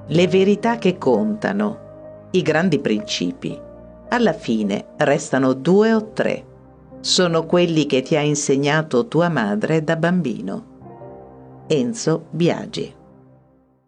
Le verità che contano, i grandi principi, alla fine restano 2 o 3. Sono quelli che ti ha insegnato tua madre da bambino. Enzo Biagi.